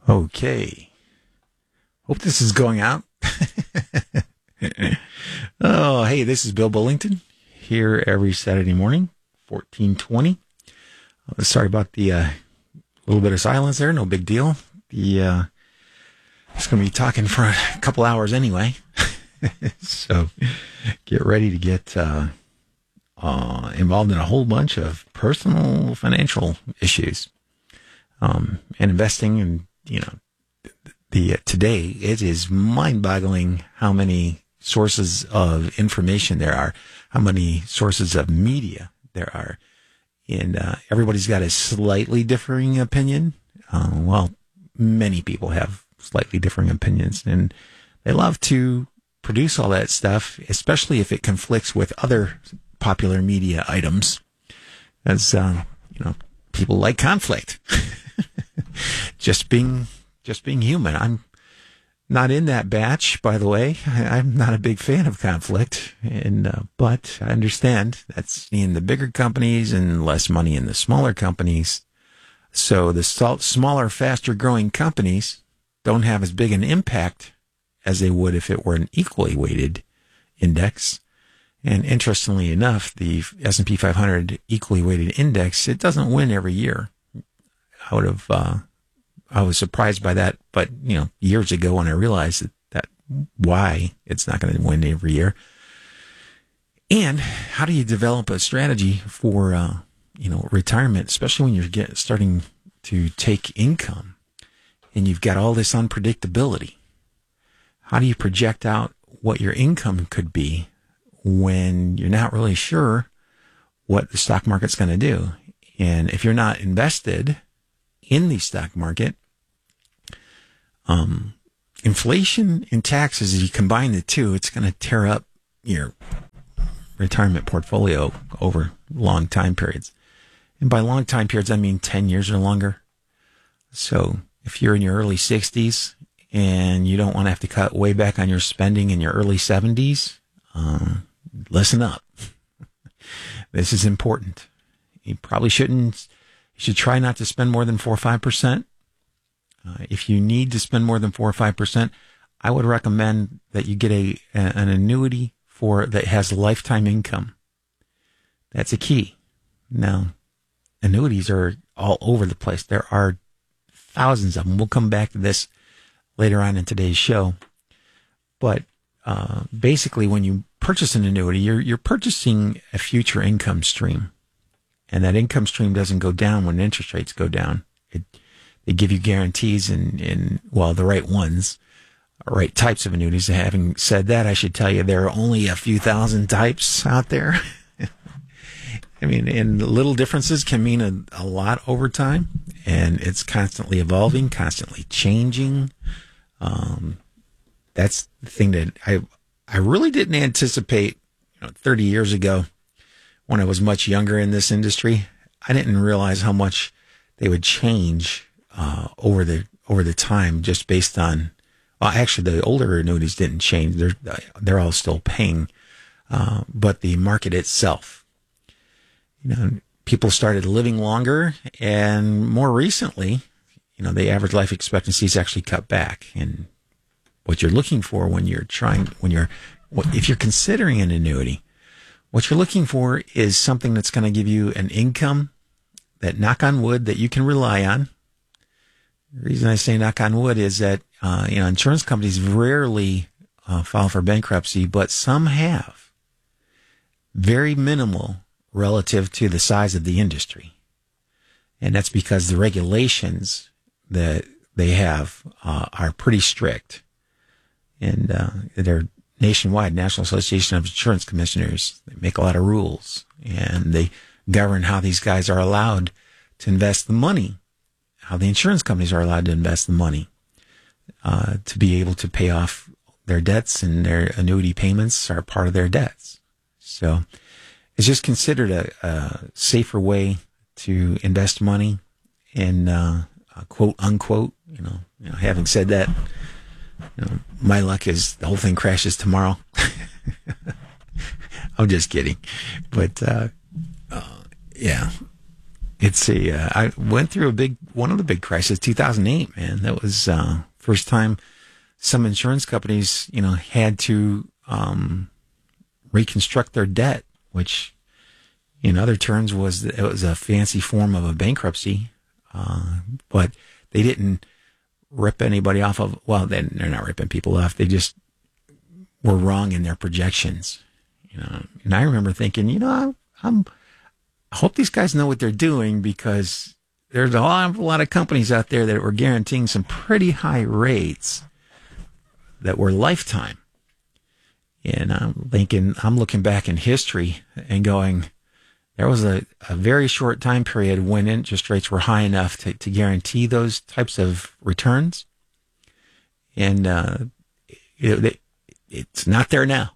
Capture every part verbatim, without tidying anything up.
Okay. Hope this is going out. Oh, hey, this is Bill Bullington here every Saturday morning, fourteen twenty. Uh, sorry about the uh, little bit of silence there. No big deal. The uh, it's going to be talking for a couple hours anyway. So get ready to get uh, uh, involved in a whole bunch of personal financial issues um, and investing. And, you know, the uh, today it is mind-boggling how many sources of information there are, how many sources of media there are. And uh, everybody's got a slightly differing opinion. Uh, well, many people have slightly differing opinions, and they love to produce all that stuff, especially if it conflicts with other popular media items, as uh, you know, people like conflict. just being, just being human. I'm not in that batch, by the way. I'm not a big fan of conflict, and uh, but I understand that's in the bigger companies and less money in the smaller companies. So the smaller, faster-growing companies don't have as big an impact as they would if it were an equally weighted index. And interestingly enough, the S and P five hundred equally weighted index, it doesn't win every year. I would have, uh, I was surprised by that, but, you know, years ago when I realized that, that why it's not going to win every year. And how do you develop a strategy for, uh, you know, retirement, especially when you're get, starting to take income and you've got all this unpredictability? How do you project out what your income could be when you're not really sure what the stock market's going to do? And if you're not invested in the stock market, um, inflation and taxes, as you combine the two, it's going to tear up your retirement portfolio over long time periods. And by long time periods, I mean ten years or longer. So if you're in your early sixties and you don't want to have to cut way back on your spending in your early seventies, um, listen up. This is important. You probably shouldn't, you should try not to spend more than four or five percent. Uh, if you need to spend more than four or five percent, I would recommend that you get a, an annuity for that has lifetime income. That's a key. Now, annuities are all over the place. There are thousands of them. We'll come back to this later on in today's show. But uh, basically, when you purchase an annuity, you're you're purchasing a future income stream. And that income stream doesn't go down when interest rates go down. It, they give you guarantees and, and, well, the right ones, right types of annuities. Having said that, I should tell you there are only a few thousand types out there. I mean, and little differences can mean a, a lot over time, and it's constantly evolving, constantly changing. Um, that's the thing that I I really didn't anticipate, you know, thirty years ago when I was much younger in this industry. I didn't realize how much they would change uh, over the over the time, just based on. Well, actually, the older annuities didn't change; they're they're all still paying, uh, but the market itself. You know, people started living longer, and more recently, you know, the average life expectancy is actually cut back. And what you're looking for when you're trying, when you're, if you're considering an annuity, what you're looking for is something that's going to give you an income that, knock on wood, that you can rely on. The reason I say knock on wood is that, uh, you know, insurance companies rarely uh, file for bankruptcy, but some have. Very minimal relative to the size of the industry. And that's because the regulations that they have uh, are pretty strict. And uh, they're nationwide, National Association of Insurance Commissioners. They make a lot of rules, and they govern how these guys are allowed to invest the money, how the insurance companies are allowed to invest the money uh, to be able to pay off their debts, and their annuity payments are part of their debts. So it's just considered a, a safer way to invest money, and uh, quote unquote, you know, you know, having said that, you know, my luck is the whole thing crashes tomorrow. I'm just kidding. But, uh, uh, yeah, It's a, uh, I went through a big, one of the big crises, two thousand eight, man. That was, uh, first time some insurance companies, you know, had to, um, reconstruct their debt, which in other terms was, it was a fancy form of a bankruptcy. Uh, but they didn't rip anybody off of, well, they, they're not ripping people off. They just were wrong in their projections, you know. And I remember thinking, you know, I'm, I hope these guys know what they're doing, because there's a lot, a lot of companies out there that were guaranteeing some pretty high rates that were lifetime. And I'm thinking, I'm looking back in history and going, there was a, a very short time period when interest rates were high enough to, to guarantee those types of returns. And uh, it, it, it's not there now.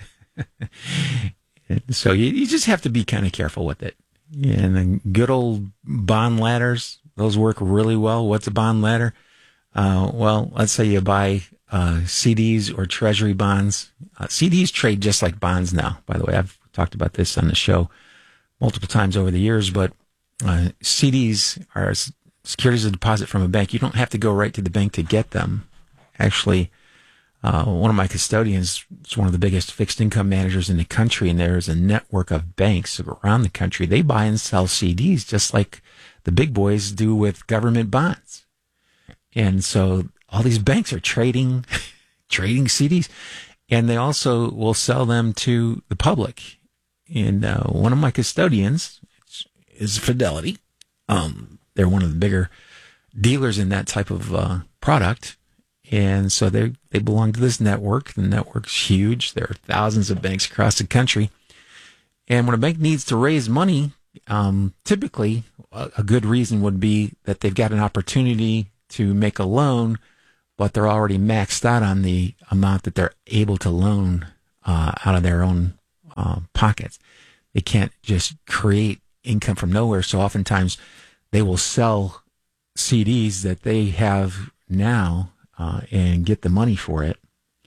So you, you just have to be kind of careful with it. And then good old bond ladders, those work really well. What's a bond ladder? Uh, well, let's say you buy uh, C Ds or treasury bonds. Uh, C Ds trade just like bonds now, by the way. I've talked about this on the show multiple times over the years, but uh, C Ds are securities of deposit from a bank. You don't have to go right to the bank to get them. Actually, uh, one of my custodians is one of the biggest fixed income managers in the country, and there's a network of banks around the country. They buy and sell C Ds just like the big boys do with government bonds. And so all these banks are trading, trading C Ds, and they also will sell them to the public. And uh, one of my custodians is Fidelity. Um, they're one of the bigger dealers in that type of uh, product. And so they they belong to this network. The network's huge. There are thousands of banks across the country. And when a bank needs to raise money, um, typically a, a good reason would be that they've got an opportunity to make a loan, but they're already maxed out on the amount that they're able to loan uh, out of their own uh, pockets. They can't just create income from nowhere. So oftentimes they will sell C Ds that they have now uh, and get the money for it,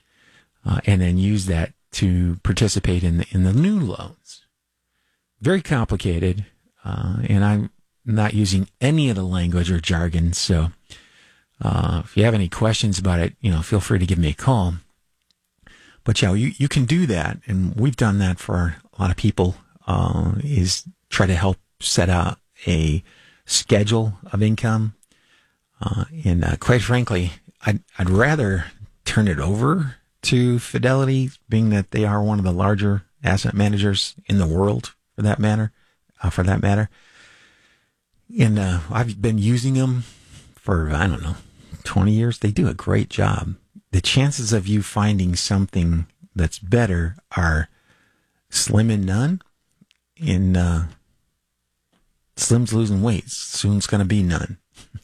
uh, and then use that to participate in the, in the new loans. Very complicated, uh, and I'm not using any of the language or jargon. So uh, if you have any questions about it, you know, feel free to give me a call. But yeah, you, you can do that, and we've done that for a lot of people, uh, is try to help set out a schedule of income. Uh, and uh, quite frankly, I'd, I'd rather turn it over to Fidelity, being that they are one of the larger asset managers in the world, for that matter. Uh, for that matter, and uh, I've been using them for I don't know twenty years. They do a great job. The chances of you finding something that's better are slim and none. And uh, Slim's losing weight. Soon's going to be none.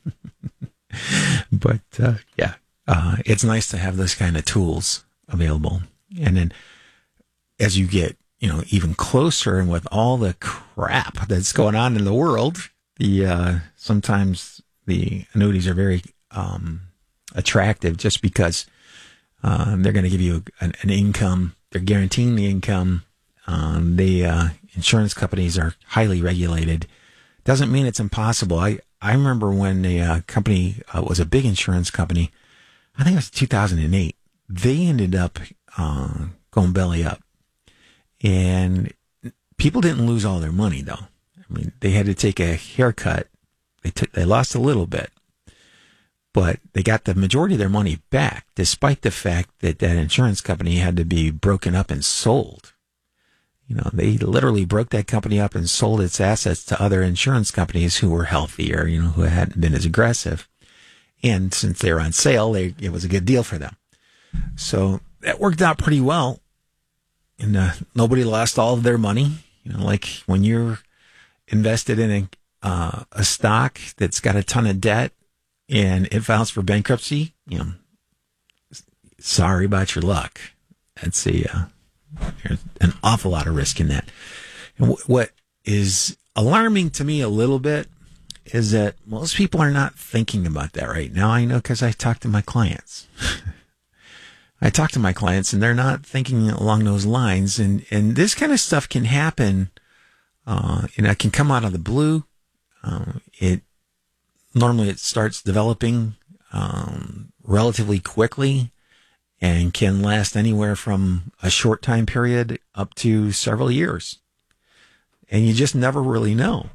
But uh, yeah, uh, it's nice to have those kind of tools available. And then as you get, you know, even closer, and with all the crap that's going on in the world, the uh, sometimes the annuities are very um, attractive just because uh, they're going to give you an, an income. They're guaranteeing the income. Um, the uh, insurance companies are highly regulated. Doesn't mean it's impossible. I, I remember when a uh, company uh, was a big insurance company, I think it was two thousand eight, they ended up uh, going belly up. And people didn't lose all their money, though. I mean, they had to take a haircut. They took, they lost a little bit, but they got the majority of their money back, despite the fact that that insurance company had to be broken up and sold. You know, they literally broke that company up and sold its assets to other insurance companies who were healthier, you know, who hadn't been as aggressive. And since they were on sale, they, it was a good deal for them. So that worked out pretty well. And uh, nobody lost all of their money. You know, like when you're invested in a, uh, a stock that's got a ton of debt and it files for bankruptcy, you know, sorry about your luck. That's a, uh, there's an awful lot of risk in that. And w- what is alarming to me a little bit is that most people are not thinking about that right now. I know because I talk to my clients. I talk to my clients and they're not thinking along those lines. And, and this kind of stuff can happen, uh, and it can come out of the blue. Uh, it normally it starts developing um, relatively quickly and can last anywhere from a short time period up to several years. And you just never really know.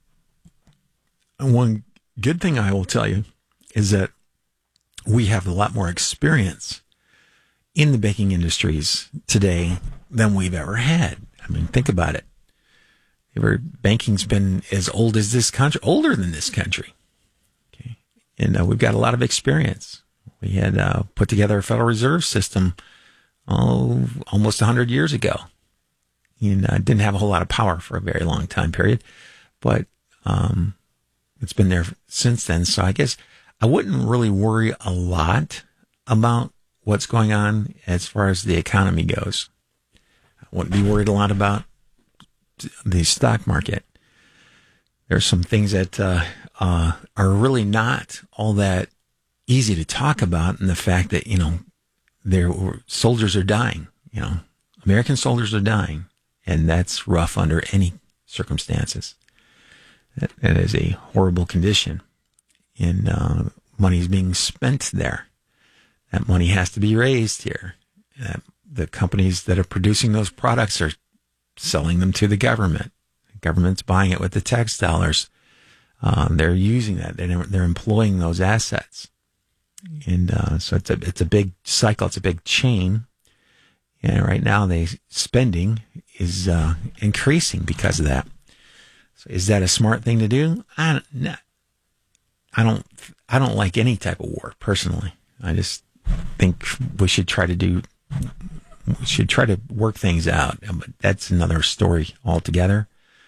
And one good thing I will tell you is that we have a lot more experience in the banking industries today than we've ever had. I mean, think about it. Ever, banking's been as old as this country, older than this country. Okay. And uh, we've got a lot of experience. We had uh, put together a Federal Reserve System oh, almost one hundred years ago. And uh, didn't have a whole lot of power for a very long time period. But um, it's been there since then. So I guess I wouldn't really worry a lot about what's going on as far as the economy goes. I wouldn't be worried a lot about the stock market. There's some things that uh, uh, are really not all that easy to talk about, and the fact that, you know, their soldiers are dying. You know, American soldiers are dying, and that's rough under any circumstances. That, that is a horrible condition, and uh, money is being spent there. That money has to be raised here. Uh, the companies that are producing those products are selling them to the government. The government's buying it with the tax dollars. Um, they're using that. They're, they're employing those assets. And uh, so it's a it's a big cycle. It's a big chain. And right now, the spending is uh, increasing because of that. So is that a smart thing to do? I don't, no, I don't. I don't like any type of war personally. I just think we should try to do. We should try to work things out. But that's another story altogether.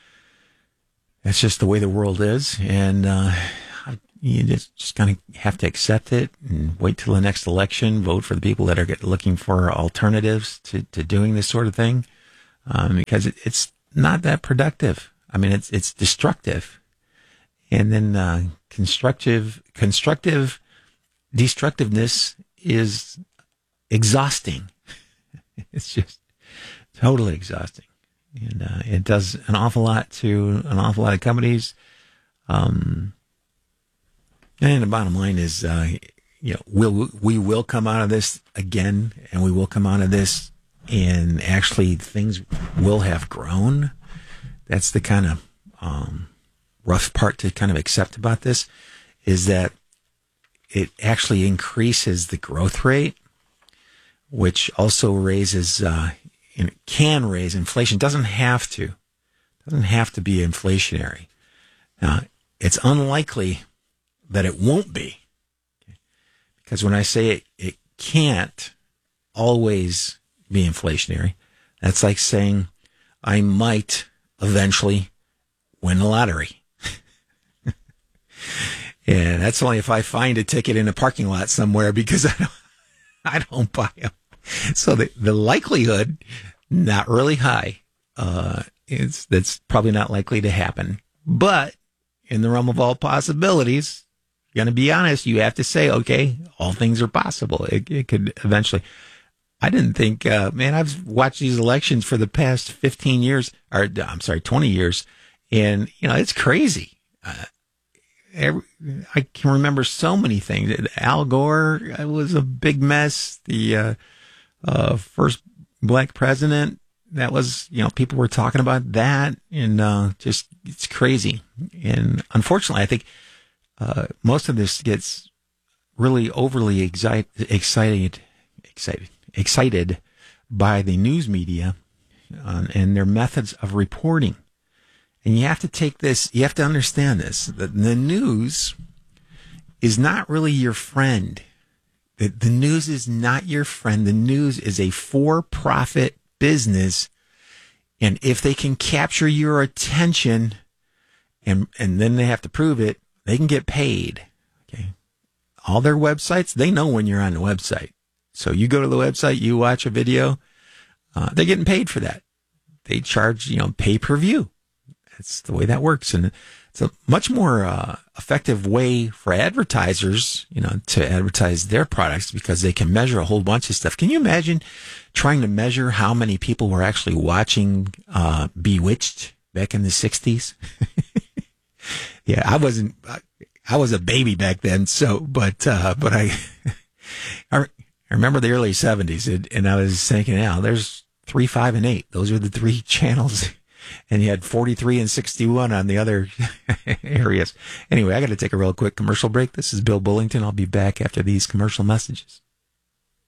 That's just the way the world is, and uh, you just, just kind of have to accept it and wait till the next election, vote for the people that are looking for alternatives to, to doing this sort of thing, um, because it, it's not that productive. I mean, it's it's destructive, and then uh, constructive constructive destructiveness is exhausting. It's just totally exhausting. And uh, it does an awful lot to an awful lot of companies. Um, and the bottom line is, uh, you know, we'll, we will come out of this again, and we will come out of this, and actually things will have grown. That's the kind of um, rough part to kind of accept about this, is that it actually increases the growth rate, which also raises, uh, and can raise inflation. Doesn't have to. Doesn't have to be inflationary. Now, it's unlikely that it won't be. Okay? Because when I say it, it can't always be inflationary, that's like saying I might eventually win the lottery. And that's only if I find a ticket in a parking lot somewhere, because I don't, I don't buy them. So the, the likelihood, not really high. Uh, it's, that's probably not likely to happen. But in the realm of all possibilities, you're going to be honest, you have to say, okay, all things are possible. It, it could eventually. I didn't think, uh, man, I've watched these elections for the past fifteen years, or I'm sorry, twenty years. And, you know, it's crazy. Uh, every, I can remember so many things. Al Gore was a big mess. The, uh, Uh, first black president, that was, you know, people were talking about that, and uh, just, it's crazy. And unfortunately, I think uh, most of this gets really overly excited, excited, excited, excited by the news media uh, and their methods of reporting. And you have to take this, you have to understand this, that the news is not really your friend. The, the news is not your friend. The news is a for-profit business. And if they can capture your attention, and and then they have to prove it, they can get paid. Okay. All their websites, they know when you're on the website. So you go to the website, you watch a video, uh, they're getting paid for that. They charge, you know, pay-per-view. That's the way that works. And it's a much more uh, effective way for advertisers, you know, to advertise their products, because they can measure a whole bunch of stuff. Can you imagine trying to measure how many people were actually watching uh, Bewitched back in the sixties? Yeah, I wasn't, I, I was a baby back then. So, but, uh, but I, I remember the early seventies and, and I was thinking, yeah, there's three, five, and eight. Those are the three channels. And you had forty-three and sixty-one on the other areas. Anyway, I got to take a real quick commercial break. This is Bill Bullington. I'll be back after these commercial messages.